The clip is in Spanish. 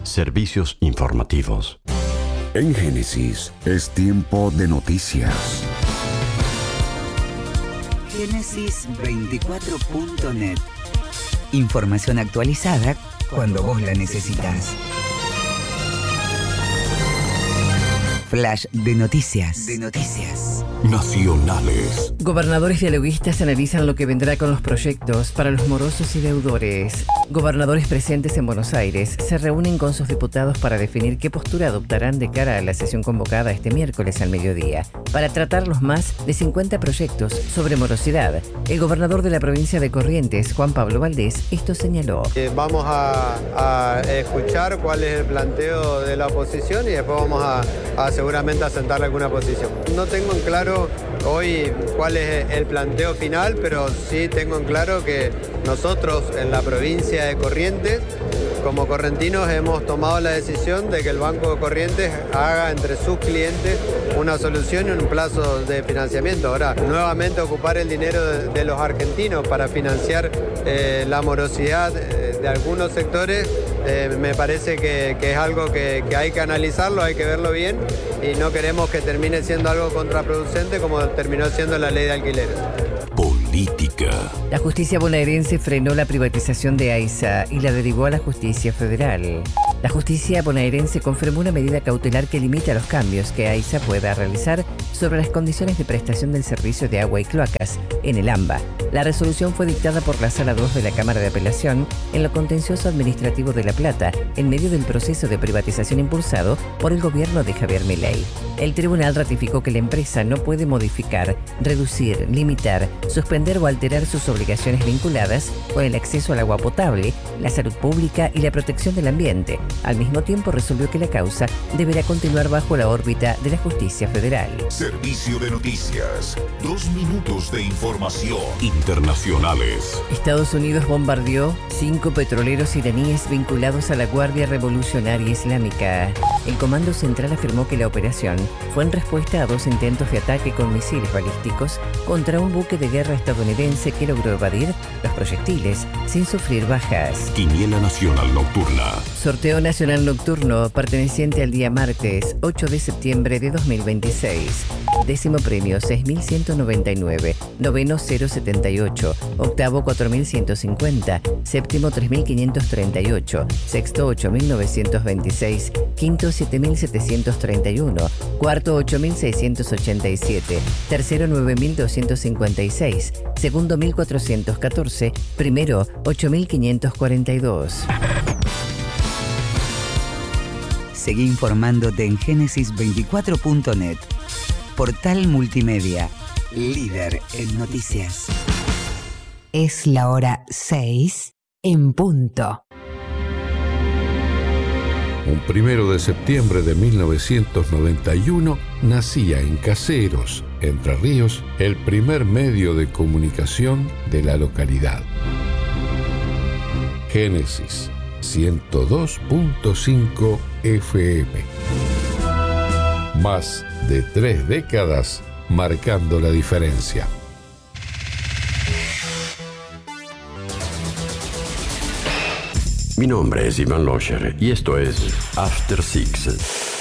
Servicios informativos. En Génesis es tiempo de noticias. Génesis24.net. Información actualizada cuando vos la necesitas. Flash de noticias. Nacionales. Gobernadores dialoguistas analizan lo que vendrá con los proyectos para los morosos y deudores. Gobernadores presentes en Buenos Aires se reúnen con sus diputados para definir qué postura adoptarán de cara a la sesión convocada este miércoles al mediodía, para tratar los más de 50 proyectos sobre morosidad. El gobernador de la provincia de Corrientes, Juan Pablo Valdés, esto señaló. Vamos a escuchar cuál es el planteo de la oposición y después vamos a seguramente a sentarle alguna posición. No tengo en claro hoy cuál es el planteo final, pero sí tengo en claro que nosotros en la provincia de Corrientes, como correntinos, hemos tomado la decisión de que el Banco de Corrientes haga entre sus clientes una solución en un plazo de financiamiento. Ahora, nuevamente ocupar el dinero de los argentinos para financiar la morosidad de algunos sectores, me parece que es algo que hay que analizarlo, hay que verlo bien y no queremos que termine siendo algo contraproducente como terminó siendo la ley de alquileres. Política. La justicia bonaerense frenó la privatización de AISA y la derivó a la justicia federal. La justicia bonaerense confirmó una medida cautelar que limita los cambios que AISA pueda realizar sobre las condiciones de prestación del servicio de agua y cloacas en el AMBA. La resolución fue dictada por la Sala 2 de la Cámara de Apelación en lo contencioso administrativo de La Plata, en medio del proceso de privatización impulsado por el gobierno de Javier Milei. El tribunal ratificó que la empresa no puede modificar, reducir, limitar, suspender o alterar sus obligaciones vinculadas con el acceso al agua potable, la salud pública y la protección del ambiente. Al mismo tiempo resolvió que la causa deberá continuar bajo la órbita de la justicia federal. Servicio de noticias. 2 minutos de información. Internacionales. Estados Unidos bombardeó 5 petroleros iraníes vinculados a la Guardia Revolucionaria Islámica. El Comando Central afirmó que la operación fue en respuesta a 2 intentos de ataque con misiles balísticos contra un buque de guerra estadounidense que logró evadir los proyectiles sin sufrir bajas. Quiniela Nacional Nocturna. Sorteo nacional nocturno perteneciente al día martes 8 de septiembre de 2026. Décimo premio 6.199, noveno 078, octavo 4.150, séptimo 3.538, sexto 8.926, quinto 7.731, cuarto 8.687, tercero 9.256, segundo 1.414, primero 8.542. Seguí informándote en Génesis24.net. Portal multimedia, líder en noticias. Es la hora 6 en punto. Un 1 de septiembre de 1991 nacía en Caseros, Entre Ríos, el primer medio de comunicación de la localidad. Génesis 102.5 FM. Más de 3 décadas marcando la diferencia. Mi nombre es Iván Locher y esto es After Six.